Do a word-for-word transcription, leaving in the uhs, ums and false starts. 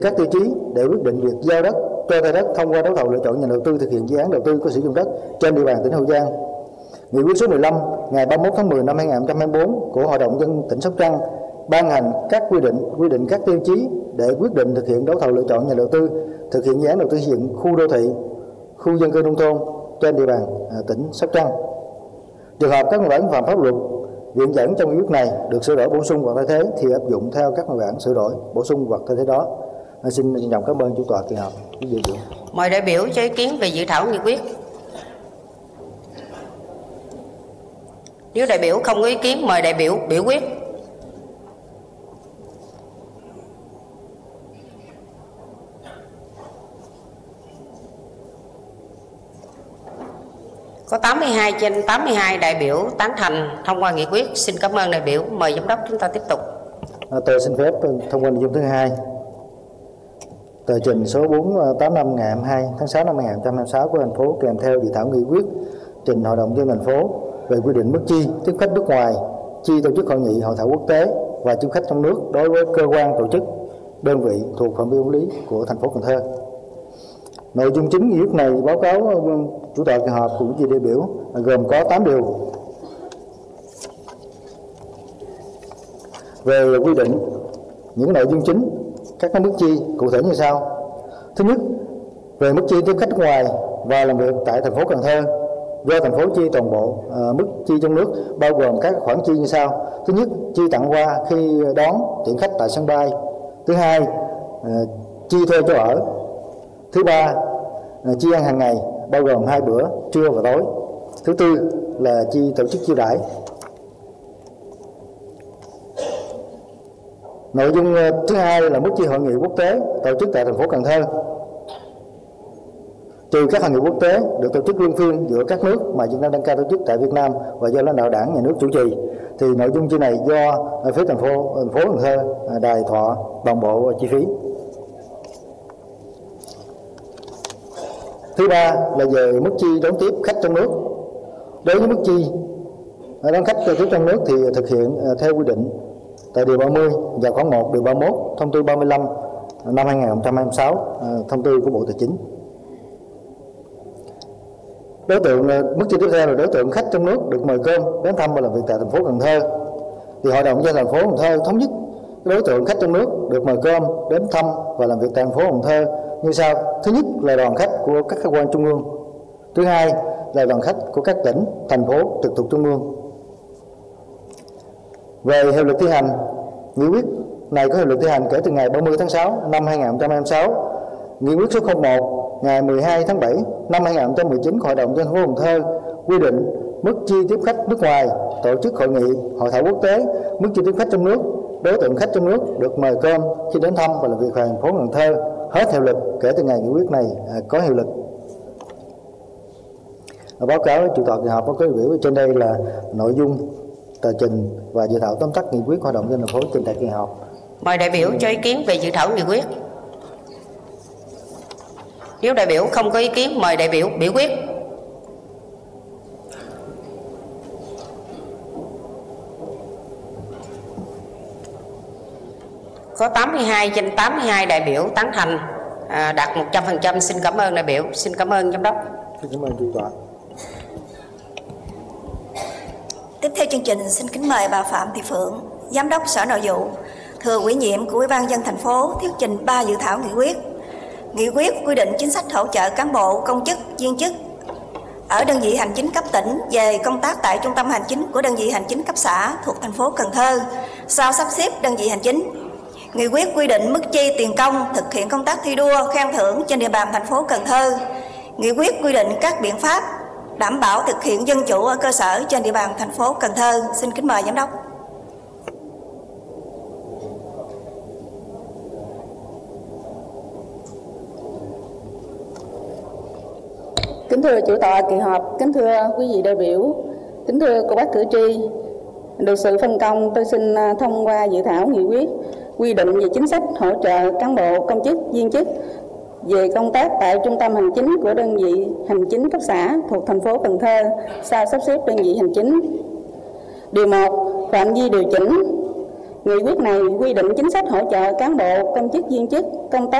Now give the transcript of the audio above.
các tiêu chí để quyết định việc giao đất, cho thuê đất thông qua đấu thầu lựa chọn nhà đầu tư thực hiện dự án đầu tư có sử dụng đất trên địa bàn tỉnh Hậu Giang. Nghị quyết số mười lăm ngày ba mươi mốt tháng mười năm hai nghìn không trăm hai mươi tư của Hội đồng nhân dân tỉnh Sóc Trăng ban hành các quy định quy định các tiêu chí để quyết định thực hiện đấu thầu lựa chọn nhà đầu tư thực hiện dự án đầu tư xây dựng khu đô thị, khu dân cư nông thôn trên địa bàn à, tỉnh Sóc Trăng. Trường hợp các văn bản phạm pháp luật viện dẫn trong nghị quyết này được sửa đổi bổ sung hoặc thay thế thì áp dụng theo các văn bản sửa đổi bổ sung hoặc thay thế đó. Tôi xin trân trọng cảm ơn chủ tọa kỳ họp. Mời đại biểu cho ý kiến về dự thảo nghị quyết. Nếu đại biểu không có ý kiến, mời đại biểu biểu quyết. Có tám mươi hai trên tám mươi hai đại biểu tán thành thông qua nghị quyết. Xin cảm ơn đại biểu. Mời giám đốc chúng ta tiếp tục. À, tôi xin phép thông qua nội dung thứ hai. Tờ trình số bốn tám năm ngày hai mươi hai tháng sáu năm hai nghìn không trăm hai mươi sáu của thành phố kèm theo dự thảo nghị quyết trình Hội đồng nhân dân thành phố về quy định mức chi tiếp khách nước ngoài, chi tổ chức hội nghị, hội thảo quốc tế và tiếp khách trong nước đối với cơ quan, tổ chức, đơn vị thuộc phạm vi quản lý của thành phố Cần Thơ. Nội dung chính nghị quyết này báo cáo chủ tọa kỳ họp cùng vị đại biểu gồm có tám điều. Về quy định những nội dung chính, các mức chi cụ thể như sau. Thứ nhất, về mức chi tiếp khách nước ngoài và làm việc tại thành phố Cần Thơ do thành phố chi toàn bộ uh, mức chi trong nước bao gồm các khoản chi như sau. Thứ nhất, chi tặng quà khi đón tiễn khách tại sân bay. Thứ hai, uh, chi thuê chỗ ở. Thứ ba, uh, chi ăn hàng ngày bao gồm hai bữa trưa và tối. Thứ tư là chi tổ chức chiêu đãi. Nội dung thứ hai là mức chi hội nghị quốc tế tổ chức tại thành phố Cần Thơ. Trừ các hội nghị quốc tế được tổ chức luân phiên giữa các nước mà Việt Nam đăng cai tổ chức tại Việt Nam và do lãnh đạo Đảng, nhà nước chủ trì, thì nội dung chi này do phía thành phố thành phố Cần Thơ đài thọ toàn bộ chi phí. Thứ ba là về mức chi đón tiếp khách trong nước. Đối với mức chi đón khách tiếp trong nước thì thực hiện theo quy định tại điều ba mươi và khoản một điều ba mươi mốt thông tư ba mươi lăm năm hai nghìn không trăm hai mươi sáu thông tư của Bộ Tài chính. Đối tượng mức chi tiếp theo là đối tượng khách trong nước được mời cơm đến thăm và làm việc tại thành phố Cần Thơ. Thì Hội đồng nhân dân thành phố Cần Thơ thống nhất đối tượng khách trong nước được mời cơm đến thăm và làm việc tại thành phố Cần Thơ như sau. Thứ nhất là đoàn khách của các cơ quan trung ương. Thứ hai là đoàn khách của các tỉnh, thành phố trực thuộc trung ương. Về hiệu lực thi hành, nghị quyết này có hiệu lực thi hành kể từ ngày ba mươi tháng sáu năm hai nghìn không trăm hai mươi sáu. Nghị quyết số không một ngày mười hai tháng bảy năm hai nghìn không trăm mười chín của Hội đồng nhân dân thành phố Cần Thơ quy định mức chi tiếp khách nước ngoài, tổ chức hội nghị, hội thảo quốc tế, mức chi tiếp khách trong nước, đối tượng khách trong nước được mời cơm khi đến thăm và làm việc tại thành phố Cần Thơ hết hiệu lực kể từ ngày nghị quyết này có hiệu lực. Báo cáo chủ tọa kỳ họp có biểu trên đây là nội dung tờ trình và dự thảo tóm tắt nghị quyết Hội đồng nhân dân thành phố trình tại kỳ họp. Mời đại biểu cho ý kiến về dự thảo nghị quyết. Nếu đại biểu không có ý kiến, mời đại biểu biểu quyết. Có tám mươi hai trên tám mươi hai đại biểu tán thành, à, đạt một trăm phần trăm. Xin cảm ơn đại biểu. Xin cảm ơn giám đốc. Xin cảm ơn chủ tọa. Tiếp theo chương trình, xin kính mời bà Phạm Thị Phượng, Giám đốc Sở Nội vụ, thừa ủy nhiệm của Ủy ban nhân dân thành phố thuyết trình ba dự thảo nghị quyết. Nghị quyết quy định chính sách hỗ trợ cán bộ, công chức, viên chức ở đơn vị hành chính cấp tỉnh về công tác tại trung tâm hành chính của đơn vị hành chính cấp xã thuộc thành phố Cần Thơ sau sắp xếp đơn vị hành chính. Nghị quyết quy định mức chi tiền công thực hiện công tác thi đua, khen thưởng trên địa bàn thành phố Cần Thơ. Nghị quyết quy định các biện pháp đảm bảo thực hiện dân chủ ở cơ sở trên địa bàn thành phố Cần Thơ. Xin kính mời giám đốc. Kính thưa chủ tọa kỳ họp, kính thưa quý vị đại biểu, kính thưa cô bác cử tri, được sự phân công tôi xin thông qua dự thảo nghị quyết quy định về chính sách hỗ trợ cán bộ, công chức, viên chức về công tác tại trung tâm hành chính của đơn vị hành chính cấp xã thuộc thành phố Cần Thơ sau sắp xếp đơn vị hành chính. Điều một, phạm vi điều chỉnh Nghị quyết này quy định chính sách hỗ trợ cán bộ, công chức viên chức công tác